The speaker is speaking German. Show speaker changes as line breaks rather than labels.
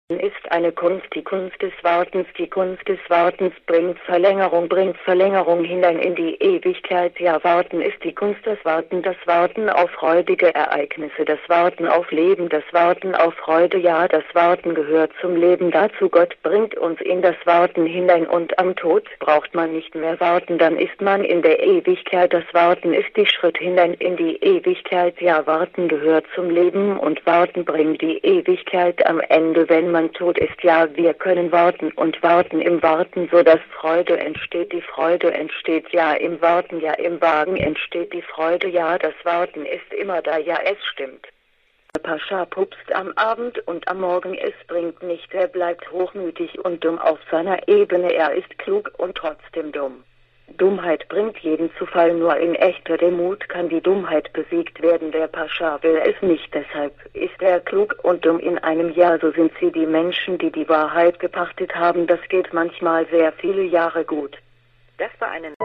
Ist eine Kunst, die Kunst des Wartens, die Kunst des Wartens bringt Verlängerung hinein in die Ewigkeit. Ja, Warten ist die Kunst, das Warten auf freudige Ereignisse, das Warten auf Leben, das Warten auf Freude. Ja, das Warten gehört zum Leben dazu. Gott bringt uns in das Warten hinein und am Tod braucht man nicht mehr warten, dann ist man in der Ewigkeit. Das Warten ist die Schritt hinein in die Ewigkeit. Ja, Warten gehört zum Leben und Warten bringt die Ewigkeit am Ende, wenn man tot ist. Ja, wir können warten und warten im Warten, so dass Freude entsteht. Die Freude entsteht, ja, im Warten, ja, im Wagen entsteht die Freude. Ja, das Warten ist immer da, ja, es stimmt. Der Pascha pupst am Abend und am Morgen, es bringt nicht, er bleibt hochmütig und dumm auf seiner Ebene, er ist klug und trotzdem dumm. Dummheit bringt jeden zu Fall, nur in echter Demut kann die Dummheit besiegt werden. Der Pascha will es nicht, deshalb ist er klug und dumm in einem Jahr. So sind sie die Menschen, die die Wahrheit gepachtet haben. Das geht manchmal sehr viele Jahre gut. Das war eine